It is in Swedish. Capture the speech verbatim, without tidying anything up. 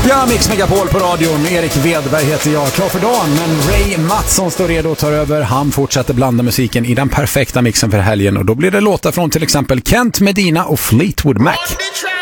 Ja, Mix Megapol på radion. Erik Wedberg heter jag. Klar för dagen, men Ray Mattsson står redo och tar över. Han fortsätter blanda musiken i den perfekta mixen för helgen. Och då blir det låtar från till exempel Kent Medina och Fleetwood Mac.